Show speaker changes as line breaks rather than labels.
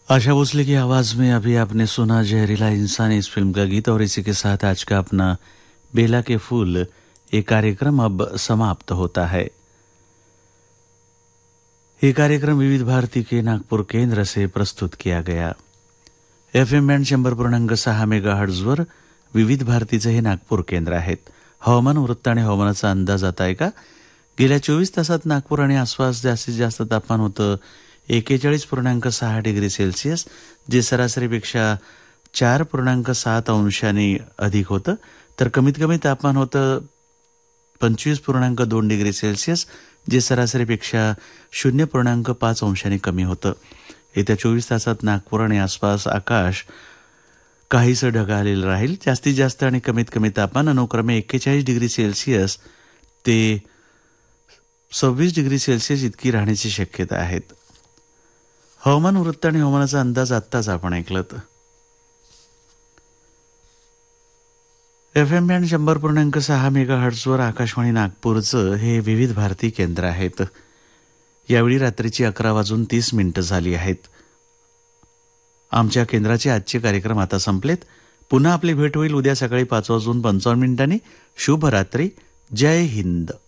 आशा भोसले की आवाज में अभी आपने सुना जहरीला इंसान इस फिल्म का गीत और इसी के साथ आज का अपना बेला के फूल ये कार्यक्रम अब समाप्त होता है। ये कार्यक्रम विविध भारती के नागपूर केंद्र से प्रस्तुत किया गया। FM बँड 100.6 मेगाहर्ट्झवर विविध भारतीचे हे नागपूर केंद्र आहेत। हवामान वृत्त आणि हवामानाचा अंदाज आता आहे का? गेल्या 24 तासात नागपूर आणि आसपास जास्तीत जास्त तापमान होतं 41.6 डिग्री सेल्सिअस, जे सरासरीपेक्षा 4.7 अंशांनी अधिक होतं, तर कमीत कमी तापमान होतं 25.2 डिग्री सेल्सिअस, जे सरासरीपेक्षा 0.5 अंशांनी कमी होतं. येत्या 24 तासात नागपूर आणि आसपास आकाश काहीसं ढगाळलेलं राहील. जास्तीत जास्त आणि कमीत कमी तापमान अनुक्रमे 41 डिग्री सेल्सिअस ते 26 डिग्री सेल्सिअस इतकी राहण्याची शक्यता आहेत. हवामान वृत्त आणि हवामानाचा अंदाज आत्ताच आपण ऐकलत. FM बँड 100.6 मेगाहर्ट्झवर आकाशवाणी नागपूरचं हे विविध भारती केंद्र आहेत. यावेळी रात्रीची 11:30 झाली आहेत. आमच्या केंद्राचे आजचे कार्यक्रम आता संपलेत. पुन्हा आपली भेट होईल उद्या सकाळी 5:55 शुभ रात्री. जय हिंद.